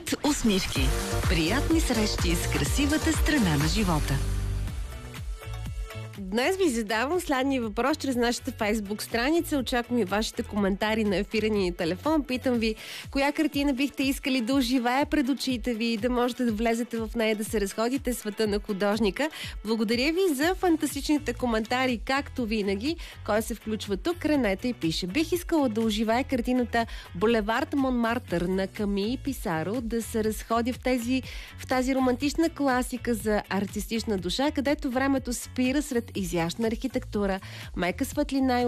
Свят усмивки. Приятни срещи с красивата страна на живота. Днес ви задавам следния въпрос чрез нашата Фейсбук страница. Очаквам и вашите коментари на ефирния телефон. Питам ви, коя картина бихте искали да оживее пред очите ви, да можете да влезете в нея, да се разходите света на художника. Благодаря ви за фантастичните коментари, както винаги. Кой се включва тук? Ренета и пише: бих искала да оживее картината Булевард Монмартър на Ками и Писаро, да се разходя в тази романтична класика за артистична душа, където времето спира сред изящна архитектура, мека светлина и